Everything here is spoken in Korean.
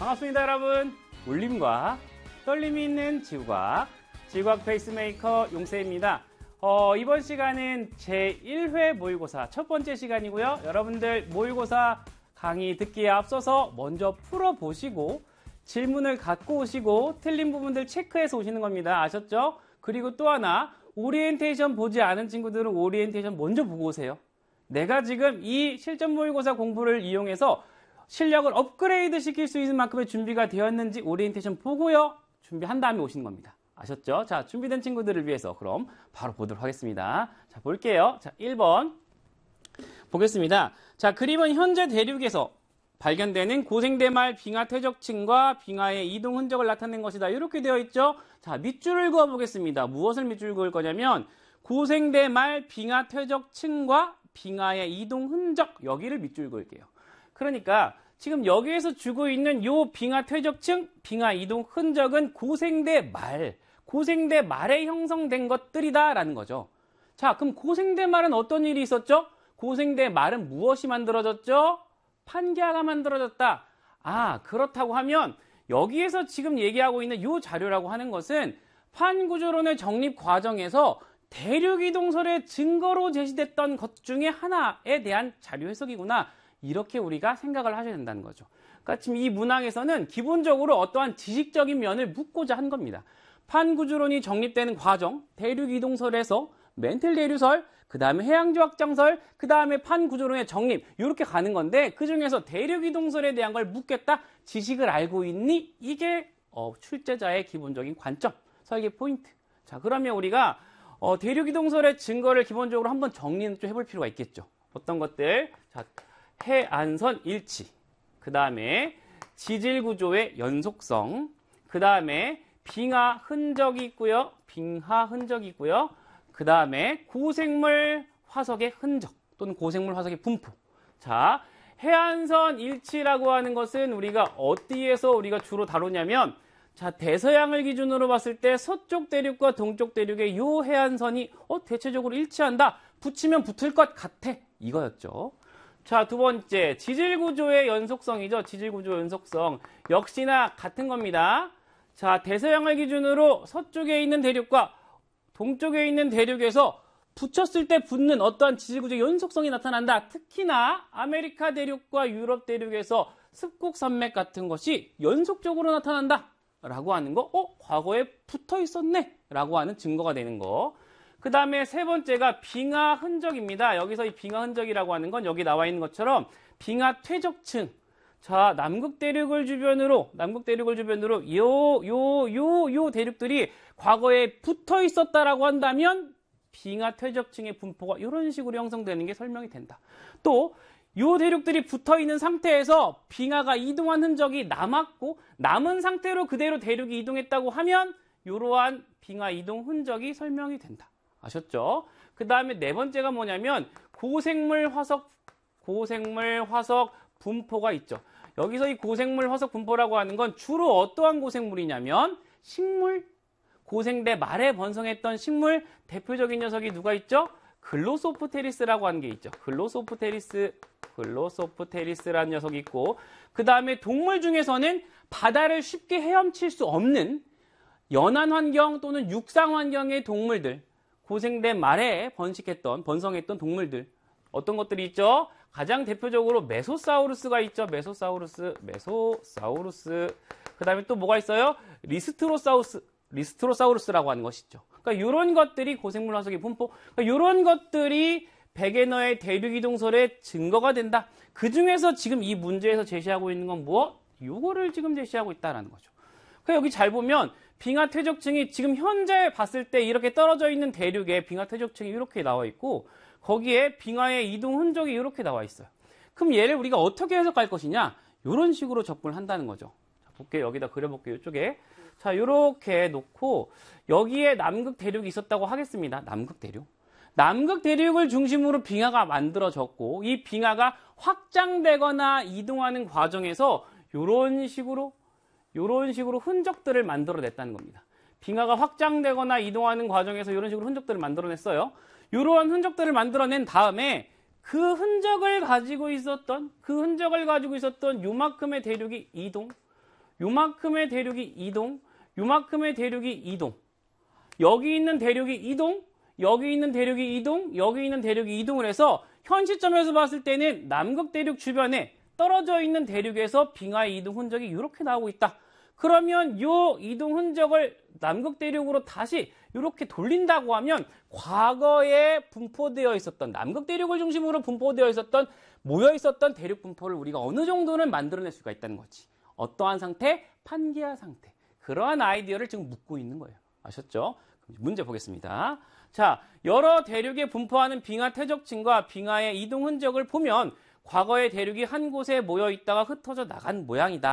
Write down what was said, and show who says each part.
Speaker 1: 반갑습니다, 여러분. 울림과 떨림이 있는 지구과학, 지구과학 페이스메이커 용세입니다. 이번 시간은 제1회 모의고사 첫 번째 시간이고요. 여러분들 모의고사 강의 듣기에 앞서서 먼저 풀어보시고 질문을 갖고 오시고 틀린 부분들 체크해서 오시는 겁니다. 아셨죠? 그리고 또 하나, 오리엔테이션 보지 않은 친구들은 오리엔테이션 먼저 보고 오세요. 내가 지금 이 실전 모의고사 공부를 이용해서 실력을 업그레이드 시킬 수 있는 만큼의 준비가 되었는지 오리엔테이션 보고요. 준비한 다음에 오시는 겁니다. 아셨죠? 자, 준비된 친구들을 위해서 그럼 바로 보도록 하겠습니다. 자, 볼게요. 자, 1번 보겠습니다. 자, 그림은 현재 대륙에서 발견되는 고생대말 빙하 퇴적층과 빙하의 이동 흔적을 나타낸 것이다. 이렇게 되어 있죠? 자, 밑줄을 그어 보겠습니다. 무엇을 밑줄 그을 거냐면 고생대말 빙하 퇴적층과 빙하의 이동 흔적, 여기를 밑줄 그을게요. 그러니까 지금 여기에서 주고 있는 요 빙하 퇴적층, 빙하 이동 흔적은 고생대 말에 형성된 것들이다라는 거죠. 자, 그럼 고생대 말은 어떤 일이 있었죠? 고생대 말은 무엇이 만들어졌죠? 판기하가 만들어졌다. 아, 그렇다고 하면 여기에서 지금 얘기하고 있는 요 자료라고 하는 것은 판구조론의 정립 과정에서 대륙이동설의 증거로 제시됐던 것 중에 하나에 대한 자료 해석이구나. 이렇게 우리가 생각을 하셔야 된다는 거죠. 그러니까 지금 이 문항에서는 기본적으로 어떠한 지식적인 면을 묻고자 한 겁니다. 판구조론이 정립되는 과정, 대륙이동설에서 멘틀 대류설, 그 다음에 해양조확장설, 그 다음에 판구조론의 정립, 이렇게 가는 건데 그 중에서 대륙이동설에 대한 걸 묻겠다, 지식을 알고 있니? 이게 출제자의 기본적인 관점, 설계 포인트. 자, 그러면 우리가 대륙이동설의 증거를 기본적으로 한번 정리는 좀 해볼 필요가 있겠죠. 어떤 것들? 자, 해안선 일치, 그 다음에 지질구조의 연속성, 그 다음에 빙하 흔적이 있고요. 그 다음에 고생물 화석의 흔적 또는 고생물 화석의 분포. 자, 해안선 일치라고 하는 것은 우리가 어디에서 우리가 주로 다루냐면, 자, 대서양을 기준으로 봤을 때 서쪽 대륙과 동쪽 대륙의 요 해안선이 대체적으로 일치한다. 붙이면 붙을 것 같아. 이거였죠. 자, 두 번째, 지질구조의 연속성이죠. 지질구조 연속성. 역시나 같은 겁니다. 자, 대서양을 기준으로 서쪽에 있는 대륙과 동쪽에 있는 대륙에서 붙였을 때 붙는 어떠한 지질구조 연속성이 나타난다. 특히나 아메리카 대륙과 유럽 대륙에서 습곡 산맥 같은 것이 연속적으로 나타난다. 라고 하는 거, 과거에 붙어 있었네. 라고 하는 증거가 되는 거. 그 다음에 세 번째가 빙하 흔적입니다. 여기서 이 빙하 흔적이라고 하는 건 여기 나와 있는 것처럼 빙하 퇴적층. 자, 남극 대륙을 주변으로 요 대륙들이 과거에 붙어 있었다라고 한다면 빙하 퇴적층의 분포가 이런 식으로 형성되는 게 설명이 된다. 또 요 대륙들이 붙어 있는 상태에서 빙하가 이동한 흔적이 남았고 남은 상태로 그대로 대륙이 이동했다고 하면 이러한 빙하 이동 흔적이 설명이 된다. 아셨죠? 그 다음에 네 번째가 뭐냐면 고생물 화석 분포가 있죠. 여기서 이 고생물 화석 분포라고 하는 건 주로 어떠한 고생물이냐면 식물, 고생대 말에 번성했던 식물, 대표적인 녀석이 누가 있죠? 글로소프테리스라고 하는 게 있죠. 글로소프테리스라는 녀석이 있고, 그 다음에 동물 중에서는 바다를 쉽게 헤엄칠 수 없는 연안 환경 또는 육상 환경의 동물들, 고생대 말에 번성했던 동물들, 어떤 것들이 있죠? 가장 대표적으로 메소사우루스가 있죠. 메소사우루스. 그 다음에 또 뭐가 있어요? 리스트로사우루스라고 하는 것이 있죠. 그러니까 이런 것들이 고생물 화석의 분포, 그러니까 이런 것들이 베게너의 대륙이동설의 증거가 된다. 그 중에서 지금 이 문제에서 제시하고 있는 건 무엇? 요거를 지금 제시하고 있다는 거죠. 그러니까 여기 잘 보면 빙하 퇴적층이 지금 현재 봤을 때 이렇게 떨어져 있는 대륙에 빙하 퇴적층이 이렇게 나와 있고 거기에 빙하의 이동 흔적이 이렇게 나와 있어요. 그럼 얘를 우리가 어떻게 해석할 것이냐? 이런 식으로 접근을 한다는 거죠. 자, 볼게요. 여기다 그려볼게요. 이쪽에. 자, 이렇게 놓고 여기에 남극 대륙이 있었다고 하겠습니다. 남극 대륙을 중심으로 빙하가 만들어졌고 이 빙하가 확장되거나 이동하는 과정에서 이런 식으로 흔적들을 만들어냈다는 겁니다. 빙하가 확장되거나 이동하는 과정에서 이런 식으로 흔적들을 만들어냈어요. 이러한 흔적들을 만들어낸 다음에 그 흔적을 가지고 있었던 요만큼의 대륙이 이동, 요만큼의 대륙이 이동, 요만큼의 대륙이 이동. 여기 있는 대륙이 이동, 여기 있는 대륙이 이동, 여기 있는 대륙이 이동을 해서 현 시점에서 봤을 때는 남극 대륙 주변에 떨어져 있는 대륙에서 빙하의 이동 흔적이 이렇게 나오고 있다. 그러면 이 이동 흔적을 남극 대륙으로 다시 이렇게 돌린다고 하면 과거에 분포되어 있었던 남극 대륙을 중심으로 분포되어 있었던 모여 있었던 대륙 분포를 우리가 어느 정도는 만들어낼 수가 있다는 거지. 어떠한 상태? 판기화 상태. 그러한 아이디어를 지금 묻고 있는 거예요. 아셨죠? 문제 보겠습니다. 자, 여러 대륙에 분포하는 빙하 퇴적층과 빙하의 이동 흔적을 보면 과거의 대륙이 한 곳에 모여 있다가 흩어져 나간 모양이다.